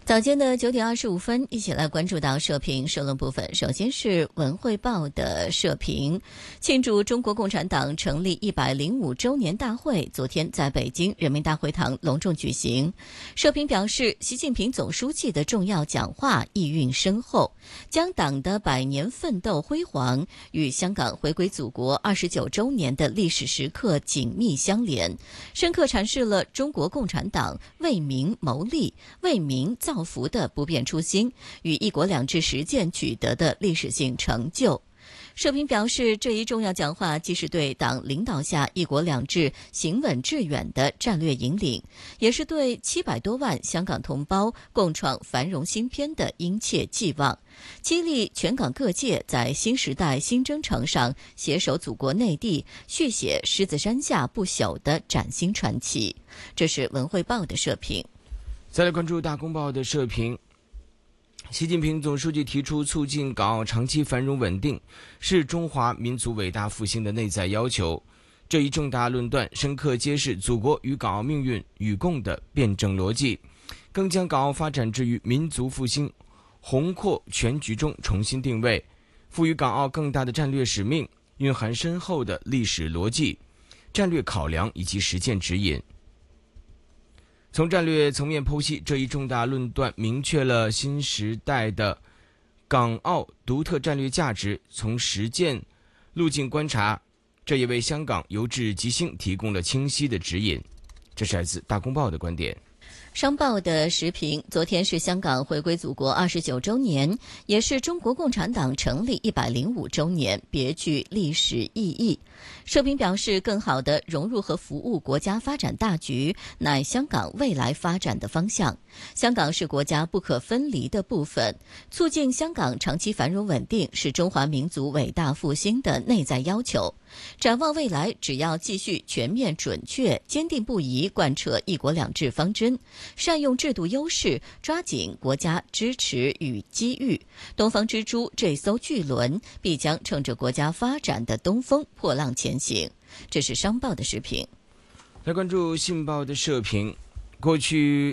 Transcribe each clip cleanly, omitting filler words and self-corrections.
早间的9点25分，一起来关注到社评社论部分。首先是文汇报的社评，庆祝中国共产党成立105周年大会昨天在北京人民大会堂隆重举行。社评表示，习近平总书记的重要讲话意蕴深厚，将党的100年奋斗辉煌与香港回归祖国29周年的历史时刻紧密相连，深刻阐释了中国共产党为民谋利、为民造福的不变初心与一国两制实践取得的历史性成就。社评表示，这一重要讲话既是对党领导下一国两制行稳致远的战略引领，也是对700多万香港同胞共创繁荣新篇的殷切寄望，激励全港各界在新时代新征程上携手祖国内地，续写狮子山下不朽的崭新传奇。这是文汇报的社评。 再来关注大公报的社评，习近平总书记提出促进港澳长期繁荣稳定是中华民族伟大复兴的内在要求。这一重大论断深刻揭示祖国与港澳命运与共的辩证逻辑，更将港澳发展置于民族复兴宏阔全局中重新定位，赋予港澳更大的战略使命，蕴含深厚的历史逻辑、战略考量以及实践指引。从战略层面剖析，这一重大论断明确了新时代的港澳独特战略价值，从实践路径观察，这也为香港由治及兴提供了清晰的指引。这是来自大公报的观点。 商报的时评，昨天是香港回归祖国29周年，也是中国共产党成立105周年，别具历史意义。社评表示，更好地融入和服务国家发展大局，乃香港未来发展的方向。香港是国家不可分离的部分，促进香港长期繁荣稳定是中华民族伟大复兴的内在要求。展望未来，只要继续全面准确、坚定不移贯彻一国两制方针，善用制度优势，抓紧国家支持与机遇，东方之珠这艘巨轮必将乘着国家发展的东风破浪前行。这是商报的时评。 来关注信报的社评，过去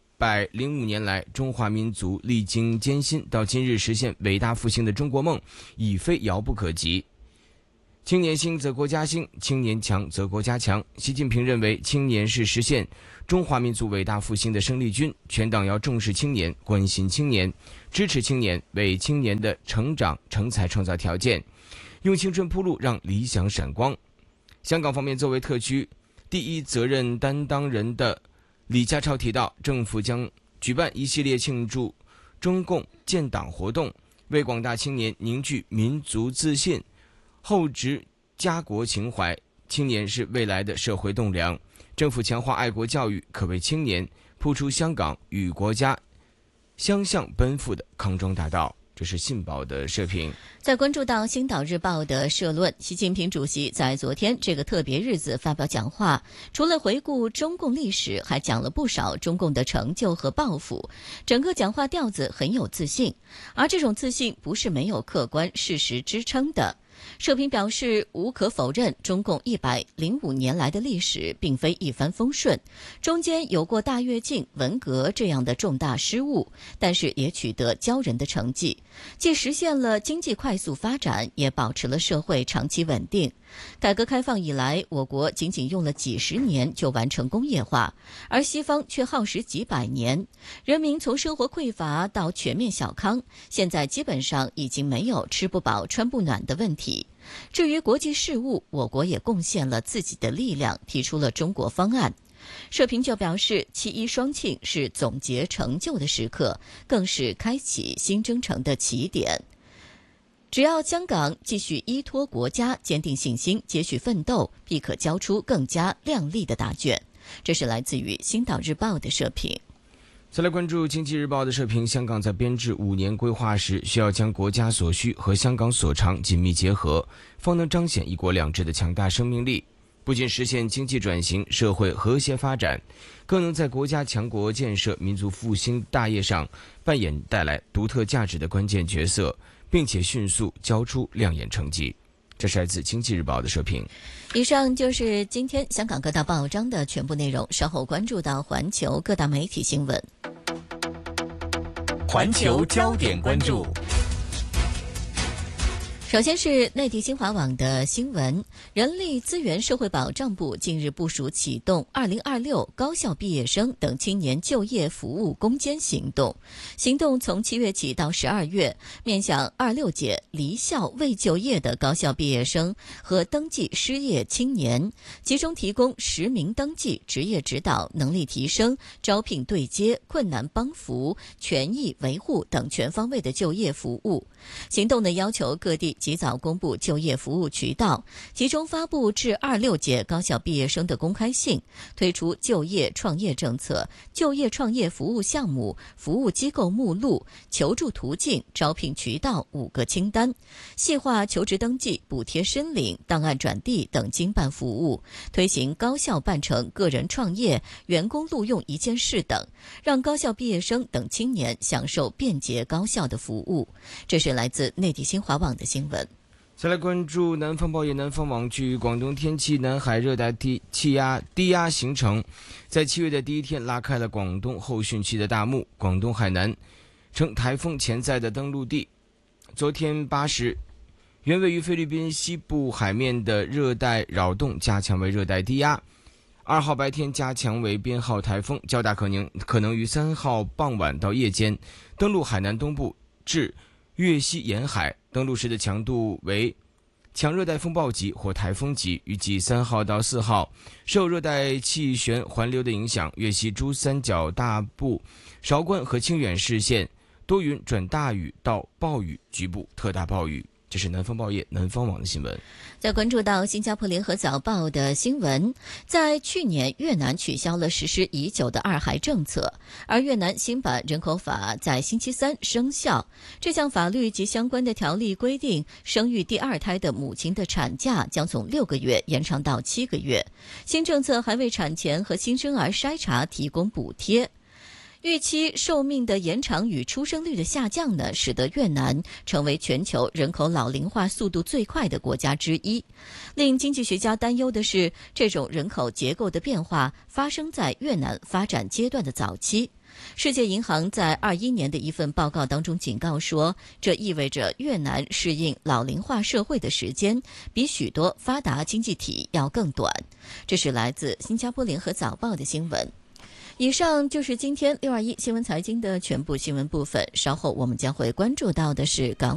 105年来，中华民族历经艰辛，到今日实现伟大复兴的中国梦已非遥不可及。青年兴则国家兴，青年强则国家强。习近平认为，青年是实现中华民族伟大复兴的生力军，全党要重视青年，关心青年，支持青年，为青年的成长成才创造条件，用青春铺路，让理想闪光。香港方面，作为特区第一责任担当人的李家超提到，政府将举办一系列庆祝中共建党活动，为广大青年凝聚民族自信，厚植家国情怀。青年是未来的社会栋梁，政府强化爱国教育，可为青年铺出香港与国家相向奔赴的康庄大道。这是信报的社评。 在关注到星岛日报的社论，习近平主席在昨天这个特别日子发表讲话，除了回顾中共历史，还讲了不少中共的成就和抱负，整个讲话调子很有自信，而这种自信不是没有客观事实支撑的。社评表示，无可否认，中共105年来的历史并非一帆风顺，中间有过大跃进、文革这样的重大失误，但是也取得骄人的成绩，既实现了经济快速发展，也保持了社会长期稳定。改革开放以来，我国仅仅用了几十年就完成工业化，而西方却耗时几百年。人民从生活匮乏到全面小康，现在基本上已经没有吃不饱穿不暖的问题。至于国际事务，我国也贡献了自己的力量，提出了中国方案。社评就表示，7·1双庆是总结成就的时刻，更是开启新征程的起点。只要香港继续依托国家，坚定信心，接续奋斗，必可交出更加亮丽的答卷。这是来自于《星岛日报》的社评。 再来关注《经济日报》的社评，香港在编制5年规划时，需要将国家所需和香港所长紧密结合，方能彰显一国两制的强大生命力，不仅实现经济转型、社会和谐发展，更能在国家强国建设、民族复兴大业上扮演带来独特价值的关键角色，并且迅速交出亮眼成绩。这是来自《经济日报》的社评。 以上就是今天香港各大报章的全部内容，稍后关注到环球各大媒体新闻。 环球焦点关注。 首先是内地新华网的新闻，人力资源社会保障部近日部署启动2026高校毕业生等青年就业服务攻坚行动。行动从7月起到12月，面向26届离校未就业的高校毕业生和登记失业青年，集中提供实名登记、职业指导、能力提升、招聘对接、困难帮扶、权益维护等全方位的就业服务。行动呢要求各地及早公布就业服务渠道，集中发布至26届高校毕业生的公开信，推出就业创业政策、就业创业服务项目、服务机构目录、求助途径、招聘渠道5个清单，细化求职登记、补贴申领、档案转递等经办服务，推行高校办成个人创业、员工录用一件事等，让高校毕业生等青年享受便捷高效的服务。这是来自内地新华网的新闻。 再来关注南方报业南方网，据广东天气，南海热带低压形成，在7月的第一天拉开了广东后汛期的大幕，广东海南呈台风潜在的登陆地。昨天8时，原位于菲律宾西部海面的热带扰动加强为热带低压，2号白天加强为编号台风，较大可能于3号傍晚到夜间登陆海南东部至粤西沿海，登陆时的强度为强热带风暴级或台风级，预计3号到4号受热带气旋环流的影响，粤西珠三角大部、韶关和清远市县多云转大雨到暴雨，局部特大暴雨。这是南方报业南方网的新闻。 再关注到新加坡联合早报的新闻，在去年越南取消了实施已久的2孩政策，而越南新版人口法在星期三生效。这项法律及相关的条例规定，生育第2胎的母亲的产假将从6个月延长到7个月。新政策还为产前和新生儿筛查提供补贴。预期寿命的延长与出生率的下降呢，使得越南成为全球人口老龄化速度最快的国家之一。令经济学家担忧的是，这种人口结构的变化发生在越南发展阶段的早期。世界银行在21年的一份报告当中警告说，这意味着越南适应老龄化社会的时间比许多发达经济体要更短。这是来自新加坡联合早报的新闻。以上就是今天621新闻财经的全部新闻部分，稍后我们将会关注到的是港